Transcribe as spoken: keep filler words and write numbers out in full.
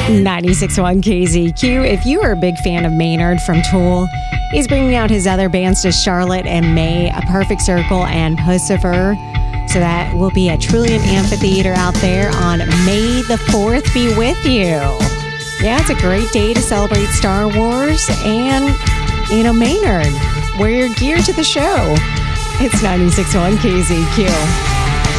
ninety-six point one K Z Q. If you are a big fan of Maynard from Tool, he's bringing out his other bands to Charlotte and May, A Perfect Circle and Pussifer. So that will be at Trillium Amphitheater out there on May the fourth. Be with you. Yeah, it's a great day to celebrate Star Wars and, you know, Maynard. Wear your gear to the show. It's ninety-six point one K Z Q.